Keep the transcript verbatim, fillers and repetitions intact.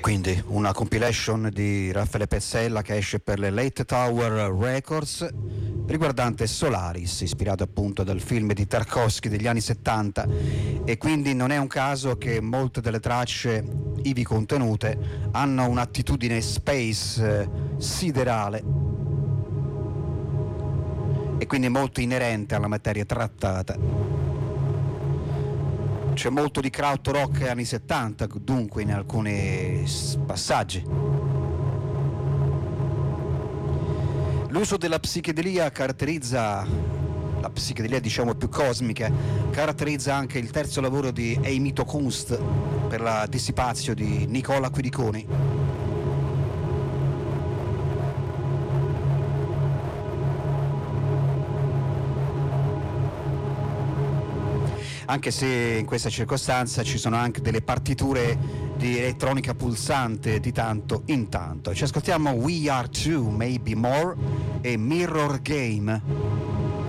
quindi una compilation di Raffaele Pezzella che esce per le Late Tower Records, riguardante Solaris, ispirato appunto dal film di Tarkovsky degli anni settanta, e quindi non è un caso che molte delle tracce ivi contenute hanno un'attitudine space eh, siderale, e quindi molto inerente alla materia trattata. C'è molto di krautrock anni settanta, dunque, in alcuni passaggi. L'uso della psichedelia caratterizza, la psichedelia diciamo più cosmica, caratterizza anche il terzo lavoro di Eimito Kunst per la Dissipatio di Nicola Quiriconi. Anche se in questa circostanza ci sono anche delle partiture di elettronica pulsante di tanto in tanto. Ci ascoltiamo We Are Two, Maybe More e Mirror Game.